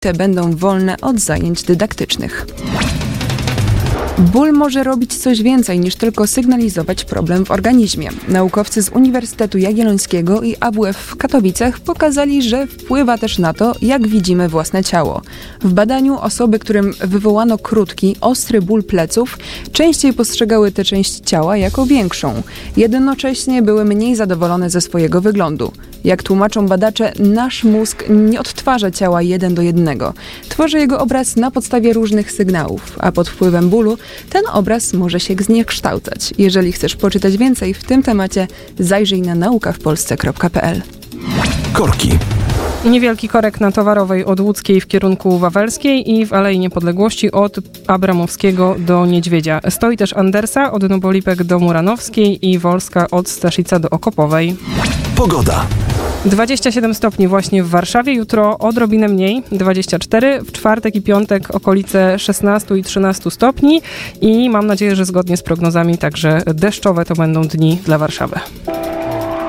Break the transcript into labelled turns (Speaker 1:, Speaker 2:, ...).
Speaker 1: te będą wolne od zajęć dydaktycznych. Ból może robić coś więcej niż tylko sygnalizować problem w organizmie. Naukowcy z Uniwersytetu Jagiellońskiego i AWF w Katowicach pokazali, że wpływa też na to, jak widzimy własne ciało. W badaniu osoby, którym wywołano krótki, ostry ból pleców, częściej postrzegały tę część ciała jako większą. Jednocześnie były mniej zadowolone ze swojego wyglądu. Jak tłumaczą badacze, nasz mózg nie odtwarza ciała 1 do 1. Tworzy jego obraz na podstawie różnych sygnałów, a pod wpływem bólu ten obraz może się zniekształcać. Jeżeli chcesz poczytać więcej w tym temacie, zajrzyj na naukawpolsce.pl.
Speaker 2: Korki.
Speaker 3: Niewielki korek na Towarowej od Łódzkiej w kierunku Wawelskiej i w Alei Niepodległości od Abramowskiego do Niedźwiedzia. Stoi też Andersa od Nobolipek do Muranowskiej i Wolska od Staszica do Okopowej.
Speaker 2: Pogoda.
Speaker 3: 27 stopni właśnie w Warszawie, jutro odrobinę mniej, 24, w czwartek i piątek okolice 16 i 13 stopni i mam nadzieję, że zgodnie z prognozami także deszczowe to będą dni dla Warszawy.